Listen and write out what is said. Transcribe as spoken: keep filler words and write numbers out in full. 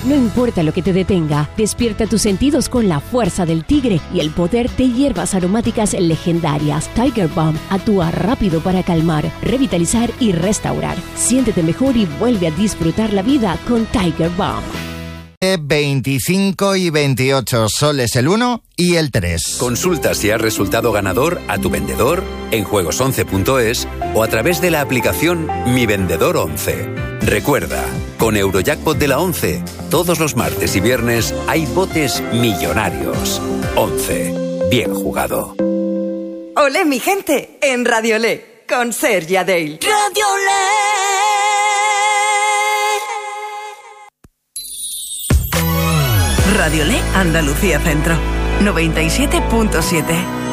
No importa lo que te detenga, despierta tus sentidos con la fuerza del tigre y el poder de hierbas aromáticas legendarias. Tiger Balm actúa rápido para calmar, revitalizar y restaurar. Siéntete mejor y vuelve a disfrutar la vida con Tiger Balm. veinticinco y veintiocho soles el uno y el tres. Consulta si has resultado ganador a tu vendedor en juegos once punto es o a través de la aplicación Mi Vendedor once. Recuerda, con Eurojackpot de la once, todos los martes y viernes hay botes millonarios. once. Bien jugado. Olé, mi gente, en Radio Olé, con Sergi Adell. Radio Olé. Radio Olé, Andalucía Centro, noventa y siete punto siete.